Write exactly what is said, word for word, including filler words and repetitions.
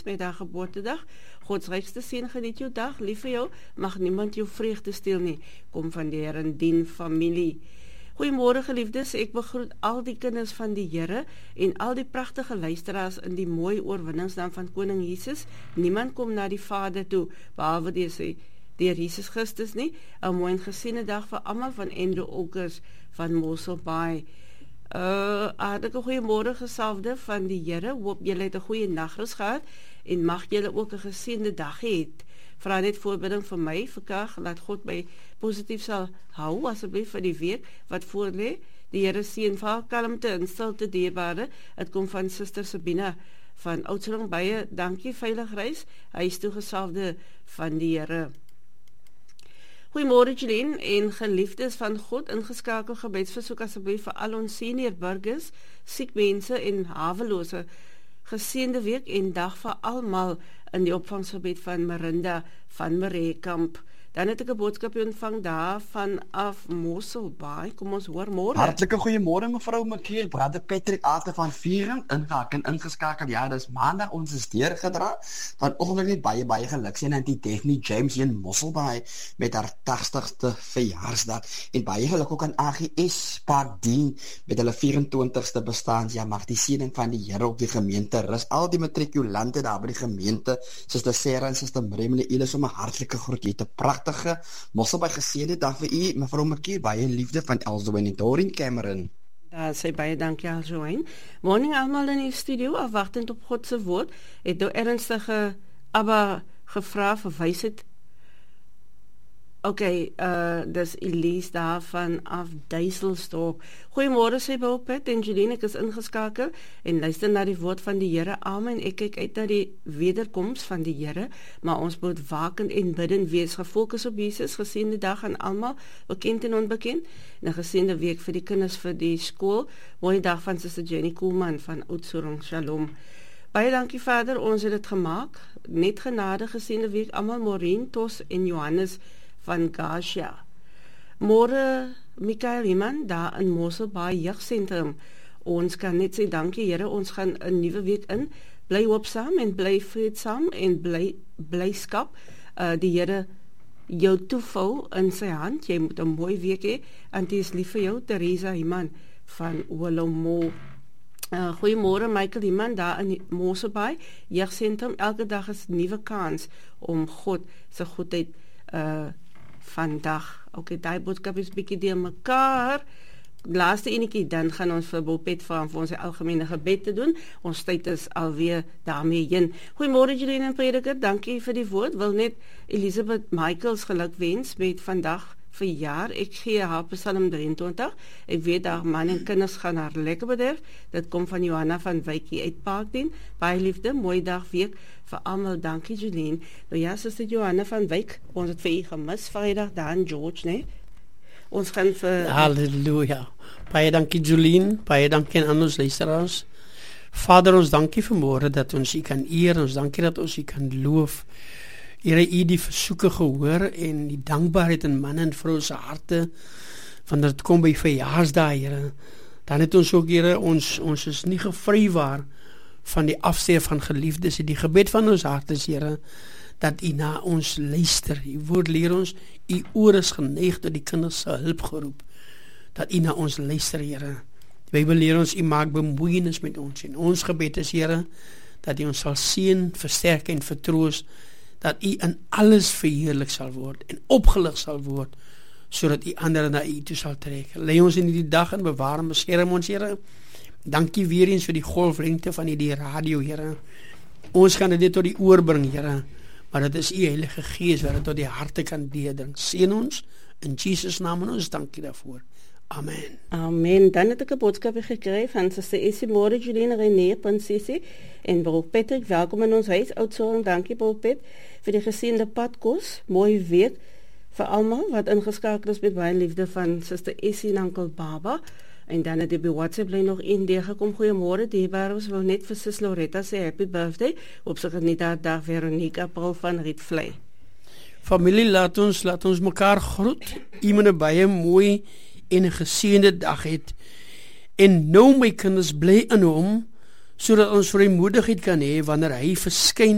met haar geboortedag. Gods rykste seën, geniet jou dag, lief vir jou, mag niemand jou vreugde steel nie. Kom van die Here en dien familie. Goeiemôre geliefdes, ek begroet al die kinders van die Here en al die pragtige luisteraars in die mooi oorwinningsnaam van Koning Jesus. Niemand kom na die Vader toe, behalwe die deur Jesus Christus nie. 'n mooi en gesiene dag vir almal van Andrew Okkers van Mossel Bay. Uh, hartlike goeiemôre gesalfde van die Here, hoop julle het 'n goeie nagrus gehad en mag julle ook 'n geseënde dag hê. Vra net voorbidding vir my, vir Kag, laat God my positief sal hou, asseblief vir die week wat voor lê. Die Here seën vir kalmte en stilte dierbare. Dit kom van Suster Sabina van Oudtshoorn. Baie dankie, veilig reis, hy is toegesalfde van die Here. Goeiemôre Jeline en geliefdes van God, ingeskakel gebedsversoek asseblief vir al ons senior burgers, siek mense en hawelose. Geseënde week en dag vir almal in die opvangsgebed van Marinda van Mareekamp. Dan het ek 'n boodskap ontvang daar vanaf Mossel Bay. Kom ons hoor môre. Hartlike goeiemôre mevrou Makie, Brother Patrick Ate van Viering, ingehaken ingeskakel. Ja, dis maandag, ons is deurgedra. Vanoggend net baie baie geluk sien aan die Daphne James hier in Mossel Bay met haar tagtigste verjaarsdag en baie geluk ook aan A G S Park Dien met hulle vyf-en-twintigste bestaans. Ja, mag die seëning van die Here op die gemeente rus. Al die matrikulante daar by die gemeente, Suster Sarah en Suster Mremle, julle is 'n hartlike groet. Jy het 'n pragtige Mossel Bay geseënde dag vir u, mevrou Makie, baie liefde van Elsdoen en Doreen Cameron. Daar sê baie dankie Elsdoen. Morning almal in die studio, afwagtend op God se woord. Het nou ernstige Abba gevra vir wysheid. Oké, okay, uh, dis Elise daar van af Duiselsdorp. Goeiemôre sê Wilpet en Jeline, ek is ingeskakel en luister na die woord van die Here. Amen. Ek kyk uit na die wederkoms van die Here, maar ons moet wakend en bidden wees, gefokus op Jesus. Geseënde dag aan almal, bekend en onbekend. En 'n geseënde week vir die kinders vir die skool. Mooi dag van Suster Jenny Koelman van Oudtshoorn. Shalom. Baie dankie Vader, ons het dit gemaak. Net genade, geseënde week almal. Maureen, Tos en Johannes van Gasia. Môre Michael Iman daar in Mossel Bay Jeugsentrum. Ons kan net sê dankie Here, ons gaan 'n nuwe week in. Bly hoopsaam en bly vreedsaam en bly blyskap. Uh, die Here jou toevou in sy hand. Jy moet 'n mooi week hê en dit is lief vir jou, Teresa Iman van Olomo. Uh, goeiemôre Michael Iman daar in Mossel Bay Jeugsentrum. Elke dag is 'n nuwe kans om God se goedheid uh vandag. Oké, okay, die boodskap is bietjie deur mekaar. Laaste enetjie, dan gaan ons vir Wilpet vra om vir ons die algemene gebed te doen. Ons tyd is alweer daarmee heen. Goeiemôre Jeline en Prediker, dankie vir die woord. Wil net Elisabeth Michaels gelukwens met vandag verjaar. Ek gee haar Psalm drieëntwintig. Ek weet daar man en kinders gaan haar lekker bederf. Dit kom van Johanna van Wykie uit Parkdien. Baie liefde, mooi dag week vir almal. Dankie Jeline. Nou ja, Suster Johanna van Wyk, ons het vir u gemis Vrydag daar in George, nee. Ons gaan vir Halleluja. Baie dankie Jeline, baie dankie aan ons luisteraars. Vader, ons dankie vir môre dat ons u kan eer, ons dankie dat ons u kan loof. Here, u die versoeke gehoor en die dankbaarheid in manne en vroue se harte wanneer dit kom by verjaarsdae, Here. Dan het ons ook, Here, ons ons is nie gevrywaar van die afskeid van geliefdes. Die gebed van ons hart is, Here, dat u na ons luister. U woord leer ons, u oor is geneig tot die kinders se hulp geroep. Dat u na ons luister, Here. Die Bybel leer ons, u maak bemoeienis met ons. En ons gebed is, Here, dat u ons sal seën, versterk en vertroos, dat u in alles verheerlik sal word en opgelig sal word, sodat u ander na u toe sal trek. Lei ons in die dag en bewaar en beskerm ons, Here. Dankie weer eens vir die golflengte van die radio, Here. Ons gaan dit tot die oor bring, Here, maar dit is u Heilige Gees wat dit tot die harte kan deurdring. Seën ons in Jesus naam en ons dankie daarvoor. Amen. Amen. Dan het ek 'n boodskap gekry van Suster Essie Môre Jeline René Prinsessie en Bro Patrick. Welkom in ons huis, Oudtshoorn. Dankie Bro Pet vir die geseënde padkos. Mooi week vir almal wat ingeskakel is met baie liefde van Suster Essie en Oom Baba. En dan het die by WhatsApp lyn nog een deur gekom. Goeiemôre, dierbare, ons wil net vir Sis Loretta sê happy birthday. Op sy genietdag dag Veronica Paul van Rietvlei. Familie, laat ons laat ons mekaar groet. Iemand 'n baie mooi en 'n geseënde dag het. En nou my kinders bly in hom, sodat ons vrymoedigheid kan hê wanneer hy verskyn